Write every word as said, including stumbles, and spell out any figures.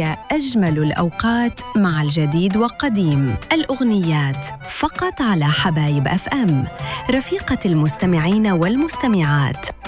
على أجمل الأوقات مع الجديد وقديم الأغنيات فقط على حبايب أف أم، رفيقة المستمعين والمستمعات.